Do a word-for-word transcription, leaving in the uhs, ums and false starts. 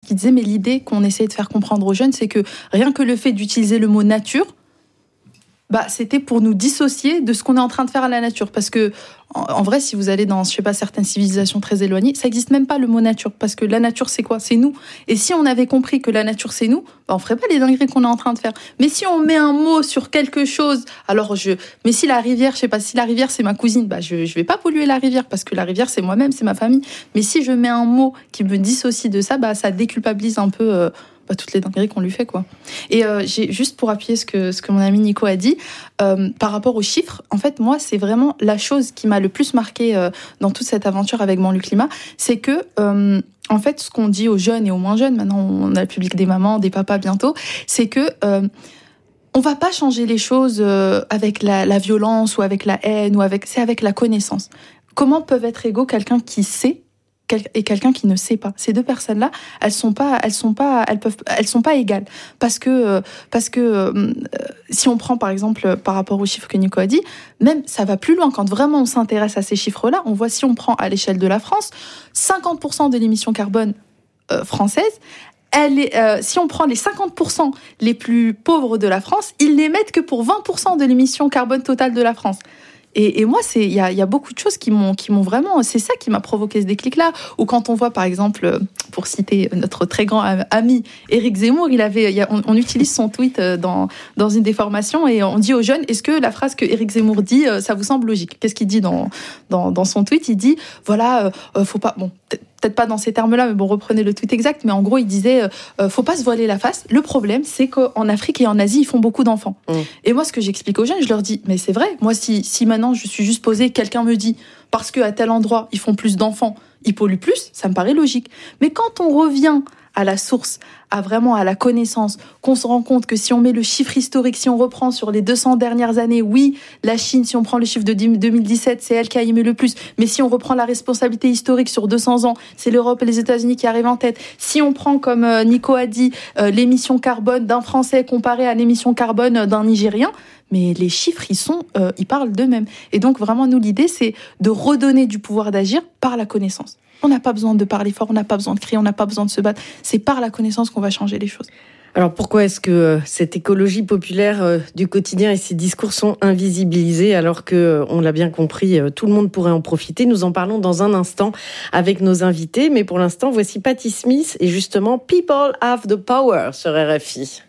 qui disait, mais l'idée qu'on essaie de faire comprendre aux jeunes, c'est que rien que le fait d'utiliser le mot nature, bah, c'était pour nous dissocier de ce qu'on est en train de faire à la nature. Parce que, en, en vrai, si vous allez dans, je sais pas, certaines civilisations très éloignées, ça n'existe même pas le mot nature. Parce que la nature, c'est quoi ? C'est nous. Et si on avait compris que la nature, c'est nous, bah, on ferait pas les dingueries qu'on est en train de faire. Mais si on met un mot sur quelque chose, alors je, mais si la rivière, je sais pas, si la rivière, c'est ma cousine, bah, je, je vais pas polluer la rivière parce que la rivière, c'est moi-même, c'est ma famille. Mais si je mets un mot qui me dissocie de ça, bah, ça déculpabilise un peu, euh, Bah, toutes les dingueries qu'on lui fait, quoi. Et euh, j'ai, juste pour appuyer ce que, ce que mon ami Nico a dit, euh, par rapport aux chiffres, en fait, moi, c'est vraiment la chose qui m'a le plus marqué euh, dans toute cette aventure avec Banlieue Climat, c'est que, euh, en fait, ce qu'on dit aux jeunes et aux moins jeunes, maintenant on a le public des mamans, des papas bientôt, c'est que euh, on va pas changer les choses euh, avec la, la violence ou avec la haine, ou avec, c'est avec la connaissance. Comment peuvent être égaux quelqu'un qui sait et quelqu'un qui ne sait pas. Ces deux personnes-là, elles sont pas, elles sont pas, elles peuvent, elles sont pas égales. Parce que, parce que, euh, si on prend par exemple par rapport aux chiffres que Nico a dit, même ça va plus loin. Quand vraiment on s'intéresse à ces chiffres-là, on voit si on prend à l'échelle de la France, cinquante pour cent de l'émission carbone euh, française, elle est, euh, si on prend les cinquante pour cent les plus pauvres de la France, ils n'émettent que pour vingt pour cent de l'émission carbone totale de la France. Et, et moi, c'est, il y a, y a beaucoup de choses qui m'ont, qui m'ont vraiment, c'est ça qui m'a provoqué ce déclic-là. Ou quand on voit, par exemple, pour citer notre très grand ami Éric Zemmour, il avait, y a, on, on utilise son tweet dans, dans une des formations et on dit aux jeunes, est-ce que la phrase que Éric Zemmour dit, ça vous semble logique ? Qu'est-ce qu'il dit dans, dans, dans son tweet ? Il dit, voilà, euh, faut pas, bon, peut-être pas dans ces termes-là, mais bon, reprenez le tweet exact, mais en gros, il disait, euh, faut pas se voiler la face. Le problème, c'est qu'en Afrique et en Asie, ils font beaucoup d'enfants. Mmh. Et moi, ce que j'explique aux jeunes, je leur dis, mais c'est vrai, moi, si, si maintenant je suis juste posée, quelqu'un me dit, parce qu'à tel endroit, ils font plus d'enfants, ils polluent plus, ça me paraît logique. Mais quand on revient à la source, à vraiment à la connaissance, qu'on se rend compte que si on met le chiffre historique, si on reprend sur les deux cents dernières années, oui, la Chine, si on prend le chiffre de deux mille dix-sept, c'est elle qui a émis le plus. Mais si on reprend la responsabilité historique sur deux cents ans, c'est l'Europe et les États-Unis qui arrivent en tête. Si on prend, comme Nico a dit, l'émission carbone d'un Français comparée à l'émission carbone d'un Nigérien, mais les chiffres, ils sont, euh, ils parlent d'eux-mêmes. Et donc, vraiment, nous, l'idée, c'est de redonner du pouvoir d'agir par la connaissance. On n'a pas besoin de parler fort, on n'a pas besoin de crier, on n'a pas besoin de se battre. C'est par la connaissance qu'on va changer les choses. Alors, pourquoi est-ce que euh, cette écologie populaire euh, du quotidien et ces discours sont invisibilisés alors que, euh, on l'a bien compris, euh, tout le monde pourrait en profiter ? Nous en parlons dans un instant avec nos invités. Mais pour l'instant, voici Patti Smith et justement « People have the power » sur R F I.